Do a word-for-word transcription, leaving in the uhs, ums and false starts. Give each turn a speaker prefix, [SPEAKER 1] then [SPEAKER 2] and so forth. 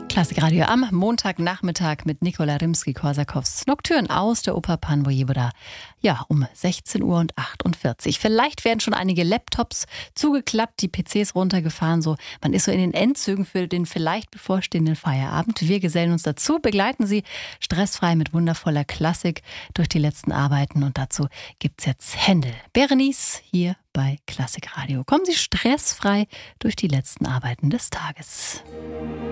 [SPEAKER 1] Klassikradio am Montagnachmittag mit Nicola Rimski-Korsakows Nocturne aus der Oper Pan Vojevoda. Ja, um sechzehn Uhr achtundvierzig. Vielleicht werden schon einige Laptops zugeklappt, die P Cs runtergefahren. So, man ist so in den Endzügen für den vielleicht bevorstehenden Feierabend. Wir gesellen uns dazu, begleiten Sie stressfrei mit wundervoller Klassik durch die letzten Arbeiten. Und dazu gibt's jetzt Händel. Berenice hier bei Klassikradio. Kommen Sie stressfrei durch die letzten Arbeiten des Tages.